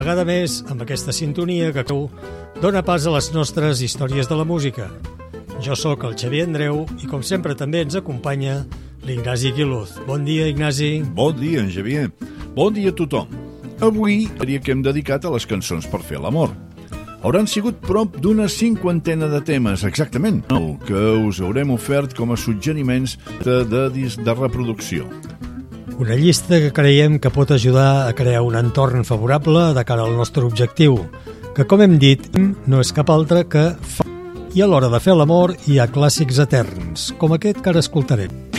vegada més amb aquesta sintonia que dona pas a les nostres històries de la música. Jo sóc el Xavier Andreu i com sempre també ens acompanya l'Ignasi Quiluz. Bon dia, Ignasi. Bon dia, en Xavier. Bon dia a tothom. Avui seria que hem dedicat a les cançons per fer l'amor. Hauran sigut prop d'una 50 de temes, exactament, el que us haurem ofert com a suggeriments de reproducció. Una llista que creiem que pot ajudar a crear un entorn favorable de cara al nostre objectiu, que, com hem dit, no és cap altre que I a l'hora de fer l'amor hi ha clàssics eterns, com aquest que ara escoltarem.